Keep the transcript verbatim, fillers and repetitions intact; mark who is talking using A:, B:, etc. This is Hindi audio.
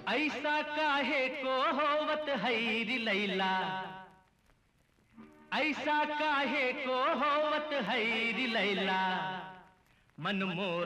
A: ऐसा काहे को होवत हैरी लैला, ऐसा काहे को होवत हैरी लैला, मन मोर